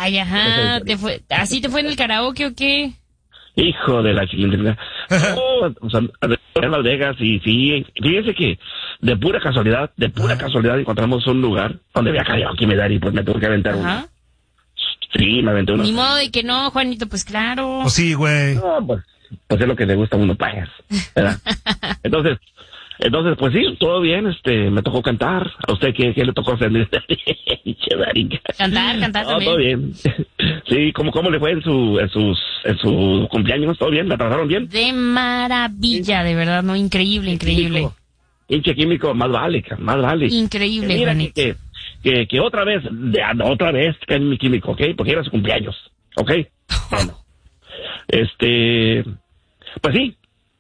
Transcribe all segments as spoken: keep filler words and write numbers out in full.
Ay, ajá, te fue, ¿así te fue en el karaoke o qué? Hijo de la chilindrina. Oh, o sea, en Las Vegas y sí, fíjese que de pura casualidad, de pura Ajá. casualidad encontramos un lugar donde había karaoke, mi daddy, pues me tuve que aventar uno. Ajá. Sí, me aventé uno. Ni modo de que no, Juanito, pues claro. Pues sí, güey. No, pues, pues es lo que le gusta a uno, payas, ¿verdad? Entonces, entonces, pues sí, todo bien, este, me tocó cantar. ¿A usted qué, qué le tocó hacer? Cantar, cantar no, también. Todo bien. Sí, ¿cómo, cómo le fue en su, en sus, en su cumpleaños? ¿Todo bien? ¿La trataron bien? De maravilla, sí. De verdad, no, increíble, increíble. Pinche químico, más vale, más vale. Increíble, que mira, Juanito. Que, que, que otra vez, de, otra vez, que en mi químico, ¿ok? Porque era su cumpleaños, ¿ok? Bueno, este, pues sí.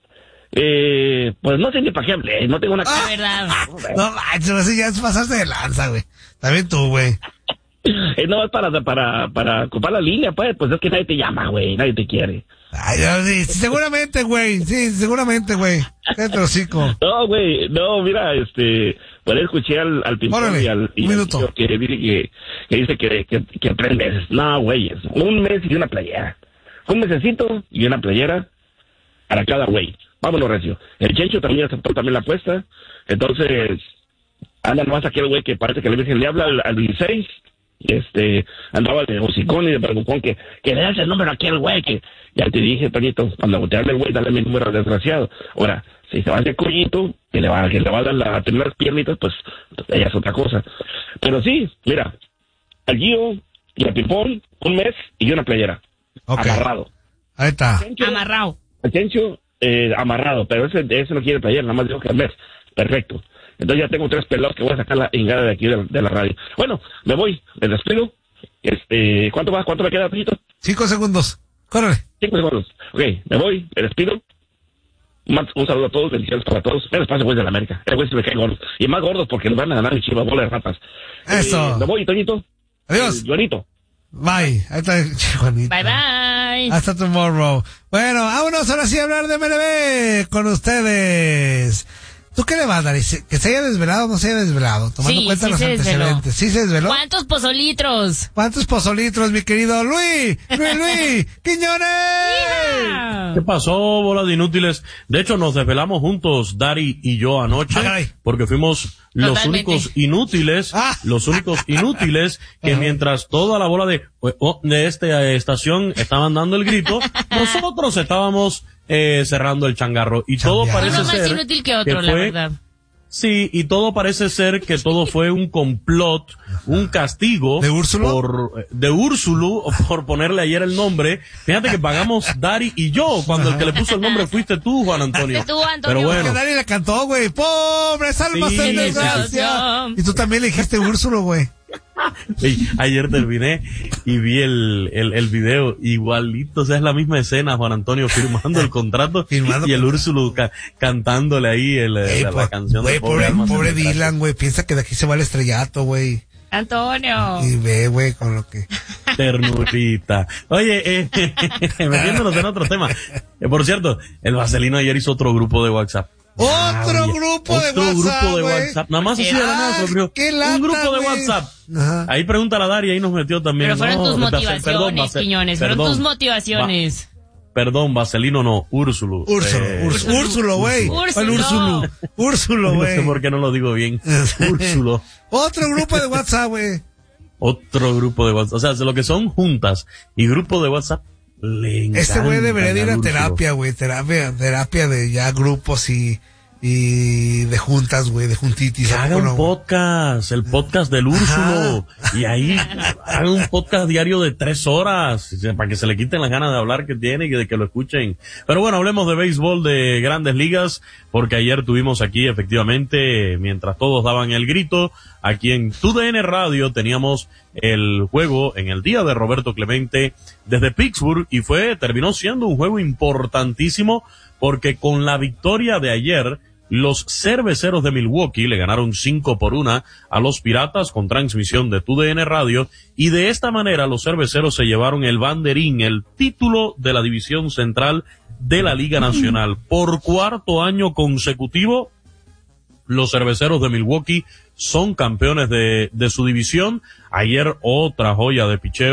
Eh, pues no sé ni para qué hablé, no tengo una... Ah, verdad. No manches, así ya pasaste de lanza, güey. También tú, güey. Eh, no, es para, para, para ocupar la línea, pues, pues es que nadie te llama, güey, nadie te quiere. Ay, sí, seguramente, güey, sí, seguramente, güey. Cállate el hocico. No, güey, no, mira, este, por ahí escuché al, al Pimpón y al, y un minuto. Al que dice que, que dice que, que, que en tres meses. No, güey, es un mes y una playera. Un mesecito y una playera para cada güey. Vámonos, recio. El Chencho también aceptó también la apuesta. Entonces, anda nomás aquel güey que parece que la Virgen le habla al, al dieciséis. Este, andaba de hocicón y de preocupón que, que le das el número a aquel güey que, ya te dije, Toñito, cuando te hable el güey, dale mi número al desgraciado. Ahora, si se va a hacer coñito, que le va, que le va a dar la, a tener las piernitas, pues, ella es otra cosa. Pero sí, mira, al Gio y al Pipón, un mes y una playera. Okay. Amarrado. Ahí está. Chencho, amarrado. El Chencho, eh, amarrado, pero ese, ese no quiere playera, nada más dijo que al mes. Perfecto. Entonces ya tengo tres pelados que voy a sacar la ingada de aquí de la, de la radio. Bueno, me voy, me despido. Este, ¿cuánto va? ¿Cuánto me queda, Pejito? Cinco segundos. Córrele. Cinco segundos. Ok, me voy, me despido. Un, un saludo a todos, bendiciones para todos. Menos pase, güey, de la América. El güey se me cae gordos. Y más gordos porque nos van a ganar mi chiva, bola de ratas. Eso. Eh, me voy, Toñito. Adiós. Eh, Juanito. Bye. Ahí está, Juanito. Bye, bye. Hasta tomorrow. Bueno, vámonos ahora sí a hablar de M L B con ustedes. ¿Tú qué le vas a dar? ¿Que se haya desvelado o no se haya desvelado? Tomando sí, cuenta sí los se antecedentes. Desveló. ¿Sí se desveló? ¿Cuántos pozolitros? ¿Cuántos pozolitros, mi querido Luis? Luis, Luis, Quiñones. Yeah. ¿Qué pasó, bola de inútiles? De hecho, nos desvelamos juntos, Dari y yo anoche, Ay. porque fuimos los Totalmente. únicos inútiles, Ah. los únicos inútiles que mientras toda la bola de, de esta estación estaban dando el grito, nosotros estábamos eh, cerrando el changarro. Y todo Changarro. parece Uno más ser inútil que otro, que la fue, verdad. Sí, y todo parece ser que todo fue un complot, un castigo ¿De Úrsulo? por de Úrsulo por ponerle ayer el nombre. Fíjate que pagamos Dari y yo, cuando el que le puso el nombre fuiste tú, Juan Antonio. Fuiste tú, Antonio. Pero bueno, Que nadie le cantó, güey. Pobres almas Sí, en desgracia. sí. Y tú también le dijiste Úrsulo, güey. sí, ayer terminé y vi el, el, el video igualito, o sea, es la misma escena, Juan Antonio firmando el contrato Firmando y el contrato. Úrsulo ca- cantándole ahí el, Ey, la, po- la canción güey, de pobre, Almas en pobre Desgracia. Dylan, güey. Piensa que de aquí se va el estrellato, güey. Antonio. Y ve, güey, con lo que... Ternurita. Oye, eh, metiéndonos en otro tema. Eh, por cierto, el Vaselino ayer hizo otro grupo de WhatsApp. Otro Ah, oye, grupo de otro WhatsApp, grupo de güey. WhatsApp. Nada más así de la nada, Ah, ocurrió. qué lata, Un grupo de güey. WhatsApp. Ajá. Ahí pregunta la Dari, ahí nos metió también. Pero fueron No, tus Vasel- motivaciones, perdón, Vasel- Quiñones. Fueron perdón, tus motivaciones. Va- perdón, Vaselino no, Úrsulo. Úrsulo, Eh, Úrsulo, Úrsulo, güey. Úrsulo. ¿Cuál Úrsulo? Úrsulo, No sé güey. por qué no lo digo bien. Úrsulo. Otro grupo de WhatsApp, güey. Otro grupo de WhatsApp. O sea, lo que son juntas y grupo de WhatsApp. Le Este güey encantan debería de ir a al Úrsulo. terapia, güey. Terapia, terapia de ya grupos y, y de juntas, güey, de juntitis. Que ¿a haga poco un no, güey? podcast, el podcast del Úrsulo. Y ahí haga un podcast diario de tres horas, para que se le quiten las ganas de hablar que tiene y de que lo escuchen. Pero bueno, hablemos de béisbol de Grandes Ligas, porque ayer tuvimos aquí efectivamente, mientras todos daban el grito, aquí en T U D N Radio teníamos el juego en el día de Roberto Clemente desde Pittsburgh y fue, terminó siendo un juego importantísimo porque con la victoria de ayer, los cerveceros de Milwaukee le ganaron cinco por una a los Piratas con transmisión de T U D N Radio y de esta manera los cerveceros se llevaron el banderín, el título de la división central de la Liga Nacional. Por cuarto año consecutivo, los cerveceros de Milwaukee son campeones de, de su división. Ayer otra joya de picheo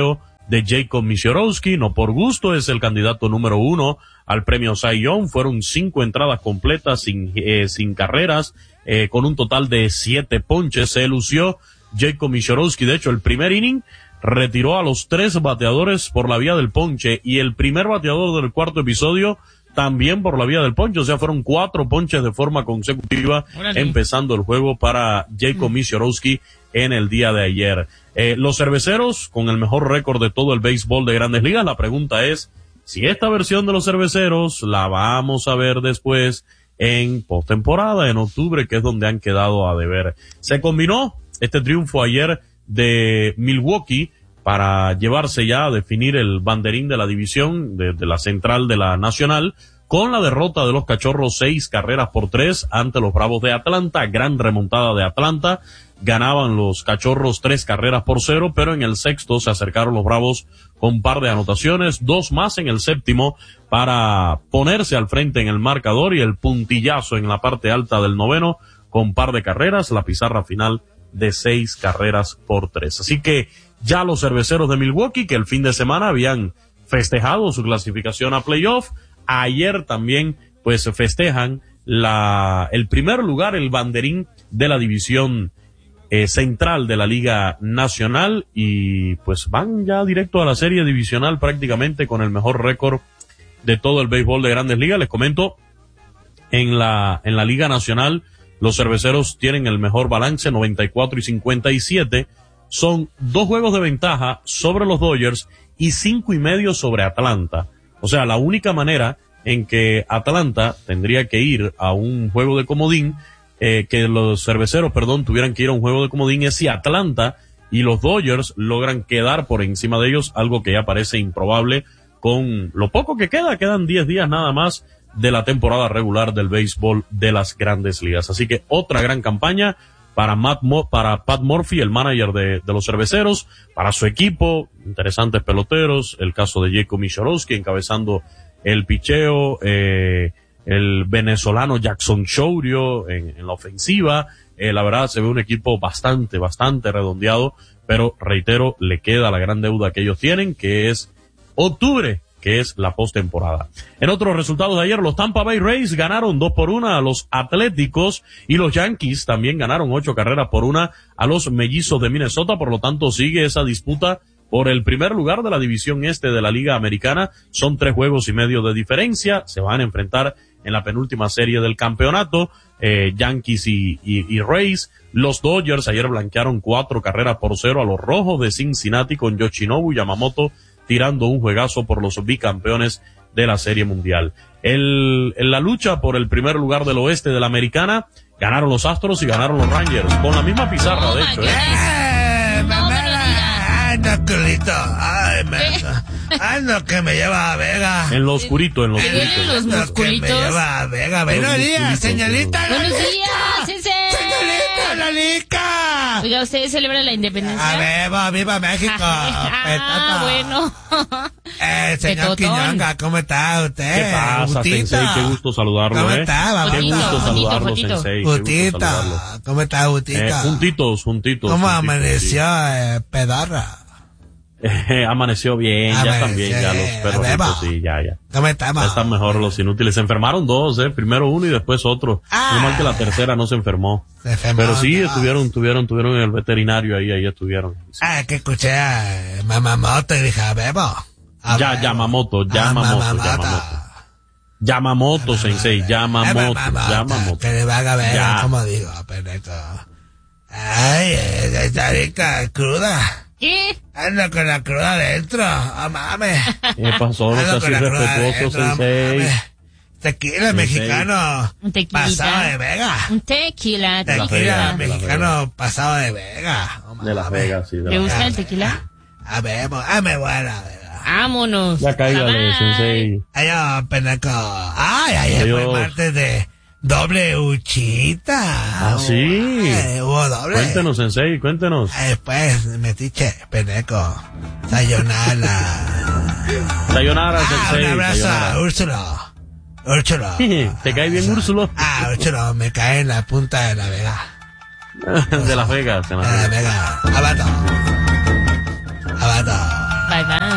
de Jacob Misiorowski, no por gusto, es el candidato número uno al premio Cy Young. Fueron cinco entradas completas sin, eh, sin carreras, eh, con un total de siete ponches. Se lució Jacob Misiorowski. De hecho, el primer inning retiró a los tres bateadores por la vía del ponche y el primer bateador del cuarto episodio también por la vía del ponche. O sea, fueron cuatro ponches de forma consecutiva. Órale. Empezando el juego para Jacob mm. Misiorowski en el día de ayer. Eh, los cerveceros con el mejor récord de todo el béisbol de Grandes Ligas. La pregunta es si esta versión de los cerveceros la vamos a ver después en postemporada, en octubre, que es donde han quedado a deber. Se combinó este triunfo ayer de Milwaukee para llevarse ya a definir el banderín de la división de, de la central de la nacional, con la derrota de los Cachorros seis carreras por tres ante los Bravos de Atlanta. Gran remontada de Atlanta. Ganaban los Cachorros tres carreras por cero, pero en el sexto se acercaron los Bravos con un par de anotaciones, dos más en el séptimo para ponerse al frente en el marcador, y el puntillazo en la parte alta del noveno con par de carreras, la pizarra final de seis carreras por tres. Así que ya los cerveceros de Milwaukee, que el fin de semana habían festejado su clasificación a playoff, ayer también pues festejan la el primer lugar, el banderín de la división eh, central de la Liga Nacional, y pues van ya directo a la serie divisional prácticamente con el mejor récord de todo el béisbol de Grandes Ligas. Les comento, en la en la Liga Nacional los cerveceros tienen el mejor balance, noventa y cuatro y cincuenta y siete. Son dos juegos de ventaja sobre los Dodgers y cinco y medio sobre Atlanta. O sea, la única manera en que Atlanta tendría que ir a un juego de comodín, eh, que los cerveceros, perdón, tuvieran que ir a un juego de comodín, es si Atlanta y los Dodgers logran quedar por encima de ellos, algo que ya parece improbable con lo poco que queda. Quedan diez días nada más de la temporada regular del béisbol de las Grandes Ligas. Así que otra gran campaña para Matt Mo, para Pat Murphy, el manager de, de los cerveceros, para su equipo, interesantes peloteros, el caso de Jacob Misiorowski encabezando el picheo, eh, el venezolano Jackson Chourio en, en la ofensiva. Eh, la verdad se ve un equipo bastante, bastante redondeado, pero reitero, le queda la gran deuda que ellos tienen, que es octubre, que es la postemporada. En otros resultados de ayer, los Tampa Bay Rays ganaron dos por una a los Atléticos, y los Yankees también ganaron ocho carreras por una a los Mellizos de Minnesota. Por lo tanto, sigue esa disputa por el primer lugar de la división este de la Liga Americana. Son tres juegos y medio de diferencia. Se van a enfrentar en la penúltima serie del campeonato, eh, Yankees y, y, y Rays. Los Dodgers ayer blanquearon cuatro carreras por cero a los Rojos de Cincinnati, con Yoshinobu Yamamoto tirando un juegazo por los bicampeones de la Serie Mundial. El, en la lucha por el primer lugar del oeste de la Americana, ganaron los Astros y ganaron los Rangers, con la misma pizarra, de hecho. ¿eh? ¡Eh, mamela! ¡Ay, no, culito! ¡Ay, me... ¡Ay, no, que me lleva a Vega! En lo oscurito, en lo oscurito. Los musculitos. Que me lleva a Vega. ¡Buenos días, señorita! ¡Buenos días, César! ¡Señorita Lalica! Oiga, ¿ustedes celebran la independencia? ¡A viva, viva México! Ah, bueno. Eh, señor Quiñonga, ¿cómo está usted? ¿Qué pasa, Gutito. Sensei? Qué gusto saludarlo, ¿Cómo ¿eh? está, Qué gusto saludarlo, Gutito. Sensei. Qué gusto Gutito, saludarlo. ¿cómo está, Gutito? Eh, juntitos, juntitos. ¿Cómo juntitos, amaneció, sí. eh, pedorra? Eh, amaneció bien, Amaneció, ya también, ya los bebo. perros, sí, ya, ya. ¿Cómo estamos? Ya están mejor los inútiles. Se enfermaron dos, eh. Primero uno y después otro. Ah. No mal que la tercera no se enfermó. Se enfermó, Pero sí, no. estuvieron, estuvieron, estuvieron en el veterinario ahí, ahí estuvieron. Sí. Ah, que escuché a Mamamoto y dije, a Bebo. A Ya, Bebo. Yamamoto, Ah, Yamamoto, Mamamoto. Yamamoto. Yamamoto, Sensei, Yamamoto, Mamamoto, Yamamoto. que le van a ver, Ya. como digo, pendejo. Ay, eh, está rica, cruda. ¿Qué? Ando con la cruda adentro, oh, mames. ¿Qué pasó? No Ando seas con la cruda irrespetuoso, adentro, Sensei. mames. Tequila Sensei. mexicano, Un tequilita. pasado de Vega. Un tequila, Tequila Las Vegas, de Las mexicano, pasado de Vega. Oh, De Las mames. Vegas, sí. De ¿Le Las gusta Vegas. el tequila? A ver, ah, me buena, Vega. Vámonos. Ya cáigale, Bye, bye. Sensei. Ay, peneco. Ay, ayer fue Adiós. martes de doble uchita. Ah, sí. Ay, hubo doble. Cuéntenos, Sensei, cuéntenos. Ay, después, metiche, peneco. Sayonara. Sayonara, Ah, Sensei. un abrazo a sayonara. Úrsulo. Úrsulo. ¿Te cae bien Úrsulo? Ah, Úrsulo, me cae en la punta de la Vega. De Las Vegas, en Las De la Vegas. Vega. Abato. Abato. Bye, bye.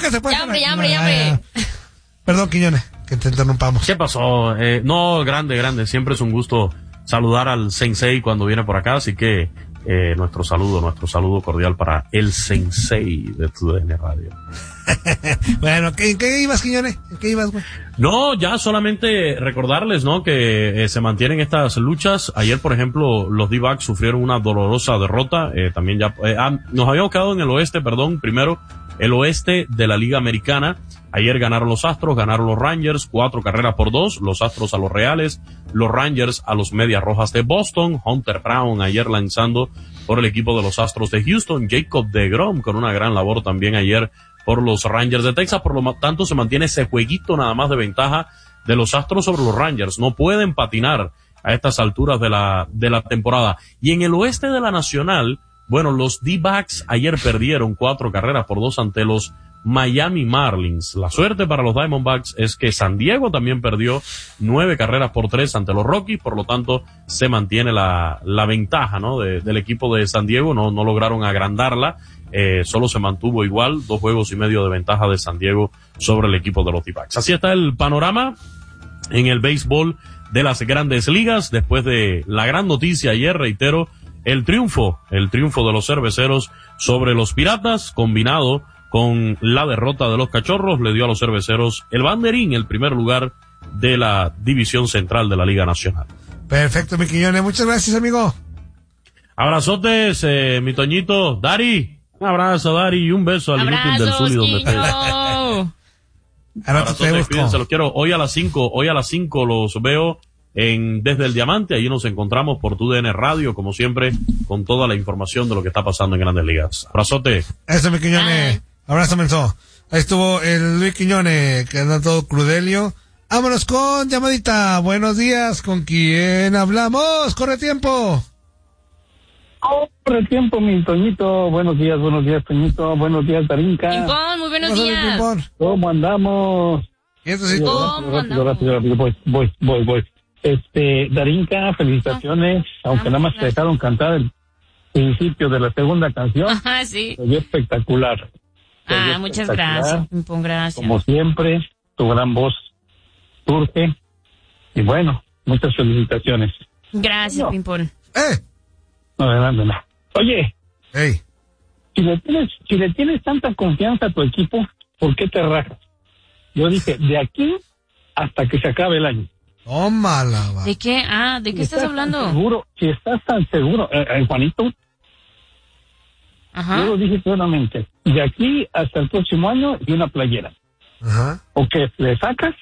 Sáquese pues. Ya, hombre, ya, No, hombre, ya, ya, hombre. ya. Perdón, Quiñones, que te interrumpamos. ¿Qué pasó? Eh, no, grande, grande. Siempre es un gusto saludar al Sensei cuando viene por acá, así que eh, nuestro saludo, nuestro saludo cordial para el Sensei de tu D N Radio. Bueno, ¿en qué ibas, Quiñones? ¿En qué ibas, güey? No, ya solamente recordarles, ¿no? Que eh, se mantienen estas luchas. Ayer, por ejemplo, los D-backs sufrieron una dolorosa derrota. Eh, también ya, eh, ah, nos habíamos quedado en el oeste, perdón, primero, el oeste de la Liga Americana. Ayer ganaron los Astros, ganaron los Rangers, cuatro carreras por dos, los Astros a los Reales, los Rangers a los Medias Rojas de Boston, Hunter Brown ayer lanzando por el equipo de los Astros de Houston, Jacob deGrom con una gran labor también ayer por los Rangers de Texas, por lo tanto se mantiene ese jueguito nada más de ventaja de los Astros sobre los Rangers, no pueden patinar a estas alturas de la, de la temporada. Y en el oeste de la Nacional, bueno, los D-backs ayer perdieron cuatro carreras por dos ante los Miami Marlins. La suerte para los Diamondbacks es que San Diego también perdió nueve carreras por tres ante los Rockies, por lo tanto se mantiene la, la ventaja, ¿no? De, del equipo de San Diego, no, no lograron agrandarla, eh, solo se mantuvo igual, dos juegos y medio de ventaja de San Diego sobre el equipo de los D-backs. Así está el panorama en el béisbol de las grandes ligas, después de la gran noticia ayer, reitero, el triunfo, el triunfo de los cerveceros sobre los Piratas, combinado con la derrota de los Cachorros, le dio a los cerveceros el banderín, el primer lugar de la división central de la Liga Nacional. Perfecto, mi Quiñones. Muchas gracias, amigo. Abrazotes, eh, mi Toñito. Dari, un abrazo, Dari, y un beso al inútil del Zuli donde esté. Abrazotes, cuídense, los quiero. Hoy a las cinco, hoy a las cinco los veo en Desde el Diamante. Allí nos encontramos por tu D N Radio, como siempre, con toda la información de lo que está pasando en Grandes Ligas. Abrazote. Eso, mi Quiñones. Abrazo, menso. Ahí estuvo el Luis Quiñones, que anda todo crudelio. Vámonos con llamadita. Buenos días, ¿con quién hablamos? ¡Corre tiempo! Corre tiempo, mi Toñito. Buenos días, buenos días, Toñito. Buenos días, Tarinka. Pimpón, muy buenos días. Pimpón? ¿Cómo andamos? ¿Y esto sí? ¿Cómo Rápido, rápido, rápido. Voy, voy, voy, voy. Este, Darinka, felicitaciones. Aunque nada más te dejaron cantar el principio de la segunda canción. Ajá, sí. Se vio espectacular. Se Ah, vio muchas espectacular. gracias, Pimpón, gracias. Como siempre, tu gran voz surge. Y bueno, muchas felicitaciones. Gracias, No. Pimpón. ¡Eh! No, adelante, no. Oye, ¡Ey! si le tienes, si le tienes tanta confianza a tu equipo, ¿por qué te rajas? Yo dije, de aquí hasta que se acabe el año. Tómala, va. ¿De qué? Ah, ¿de qué estás tan hablando? Seguro, si estás tan seguro, eh, eh, Juanito, Ajá. yo lo dije claramente, de aquí hasta el próximo año y una playera. Ajá. ¿O que le sacas?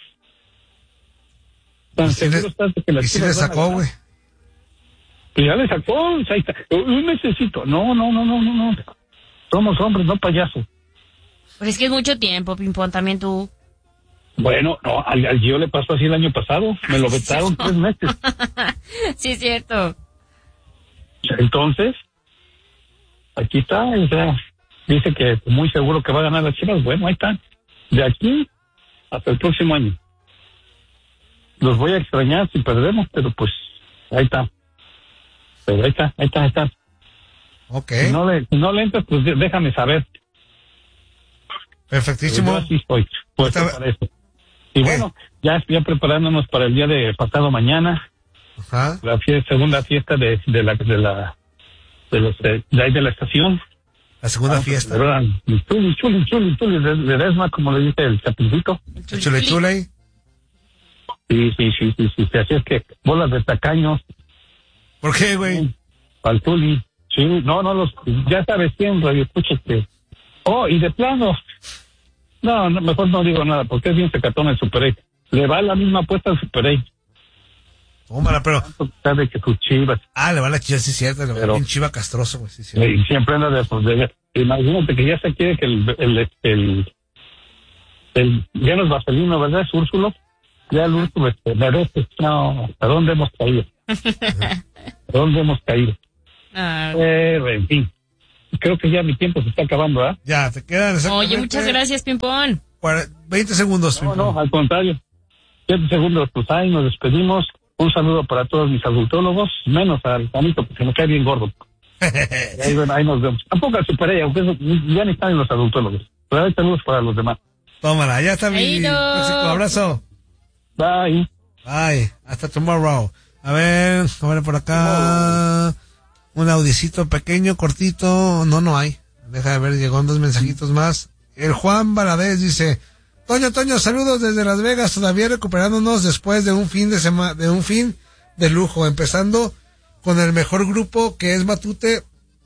Tan ¿Y si seguro le- estás de que las ¿Y si Chivas le van a sacó, ganar. güey? Pues ya le sacó, pues ahí está. Un mesecito. No, no, no, no, no, no. Somos hombres, no payasos. Pero es que es mucho tiempo, Pimpón, también tú. Bueno, no, al, al Gio le pasó así el año pasado. Me lo vetaron tres meses. Sí, es cierto. Entonces, aquí está, o sea, dice que muy seguro que va a ganar las Chivas. Bueno, ahí está. De aquí hasta el próximo año. Los voy a extrañar si perdemos, pero pues ahí está. Pero ahí está, ahí está, ahí está. Ok. Si no le, si no le entras, pues déjame saber. Perfectísimo. Yo así estoy, puesto Está- para eso. Y bueno, ya, ya preparándonos para el día de pasado mañana, Ajá. la fie- segunda fiesta de, de la, de la, de los, de, de ahí de la estación. La segunda fiesta. ¿Verdad? Chuli, chuli, chuli, chuli, de, de Desma, como le dice el chapincito. El chule chule ahí. Sí, sí, sí, sí, sí, sí, así es que bolas de tacaños, ¿Por qué, güey? al tuli, sí, no, no, los, ya sabes quién, radio escucha que, oh, y de plano, no, no, mejor no digo nada, porque es bien secatón el Super eight, le va la misma apuesta al Super eight, Tómala, pero... sabe que sus Chivas, Ah, le va la chiva, sí, cierto. Le va Pero- bien chiva castroso, güey, sí, cierto. y siempre anda de, pues, de, imagínate que ya se quiere que el, el, el, el, ya no es Vaselino, ¿verdad? Es Úrsulo, ya el Úrsulo, este, merece, no, ¿a dónde hemos caído? ¿A dónde hemos caído? Ah, Pero, en fin, creo que ya mi tiempo se está acabando, ¿ah? Ya, te quedan exactamente... oye, muchas gracias, Pimpón. cuare- veinte segundos, No, Pimpón. no, al contrario. Siete segundos, pues ahí nos despedimos. Un saludo para todos mis adultólogos, menos al Juanito, porque me cae bien gordo. Y ahí, bueno, ahí nos vemos. Tampoco superé, aunque eso ya ni están en los adultólogos. Pero hay saludos para los demás. Tómala, ya está mi Ahí no. tóxico. Abrazo. Bye. Bye. Hasta tomorrow. A ver, a ver por acá. Un audicito pequeño, cortito. No, no hay. Deja de ver, llegó dos mensajitos más. El Juan Valadez dice: Toño, Toño, saludos desde Las Vegas, todavía recuperándonos después de un fin de semana, de un fin de lujo, empezando con el mejor grupo que es Matute.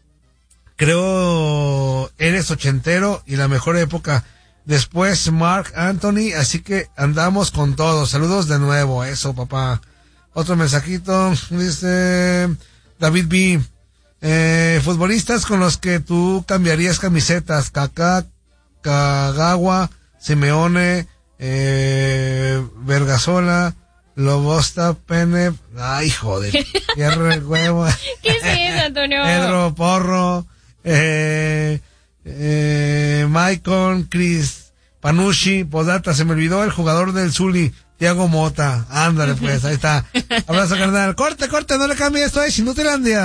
Creo eres ochentero y la mejor época. Después Mark Anthony, así que andamos con todo. Saludos de nuevo, eso, papá. Otro mensajito, dice David B. Eh, futbolistas con los que tú cambiarías camisetas: Kaká, Kagawa, Simeone, eh, Vergasola, Lobosta, Pene. Ay, joder. Cierra el huevo. ¿Qué es eso, Antonio? Pedro Porro, eh, eh, Maicon, Chris Panucci, Podata, se me olvidó el jugador del Zuli, Thiago Mota. Ándale, pues, ahí está. Abrazo, carnal. Corte, corte, no le cambie esto, es Inutilandia.